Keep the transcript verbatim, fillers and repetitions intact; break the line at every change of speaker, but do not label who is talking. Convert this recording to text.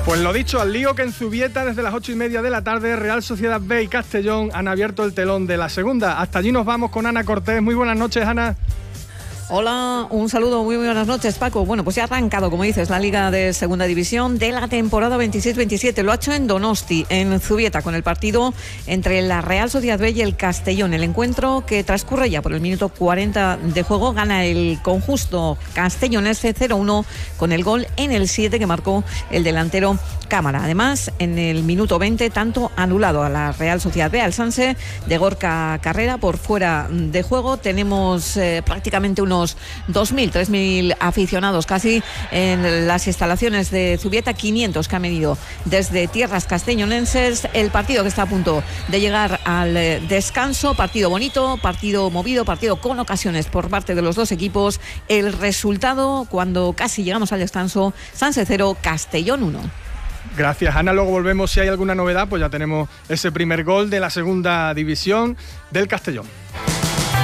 Pues lo dicho, al lío que en Zubieta desde las ocho y media de la tarde, Real Sociedad B y Castellón han abierto el telón de la segunda. Hasta allí nos vamos con Ana Cortés. Muy buenas noches, Ana.
Hola, un saludo, muy buenas noches, Paco. Bueno, pues ya ha arrancado, como dices, la Liga de Segunda División de la temporada veintiséis veintisiete. Lo ha hecho en Donosti, en Zubieta, con el partido entre la Real Sociedad B y el Castellón. El encuentro, que transcurre ya por el minuto cuarenta de juego, gana el conjunto castellonense cero uno con el gol en el siete que marcó el delantero Cámara. Además, en el minuto veinte, tanto anulado a la Real Sociedad B, al Sanse de Gorka Carrera por fuera de juego. Tenemos eh, prácticamente unos dos mil, tres mil aficionados casi en las instalaciones de Zubieta, quinientos que han venido desde tierras castellonenses. El partido que está a punto de llegar al descanso, partido bonito, partido movido, partido con ocasiones por parte de los dos equipos. El resultado, cuando casi llegamos al descanso: Sanse cero, Castellón uno.
Gracias, Ana. Luego volvemos. Si hay alguna novedad, pues ya tenemos ese primer gol de la segunda división del Castellón.